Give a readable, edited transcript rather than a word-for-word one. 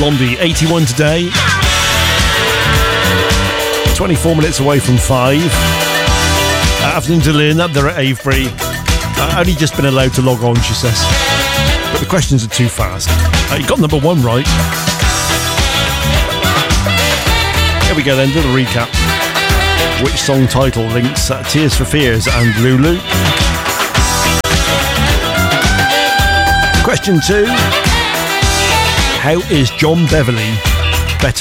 Blondie, 81 today. 24 minutes away from 5. Afternoon to Lynn up there at Avebury. Only just been allowed to log on, she says. But the questions are too fast. You got number 1 right. Here we go then, little recap. Which song title links Tears for Fears and Lulu? Question 2. How is John Beverly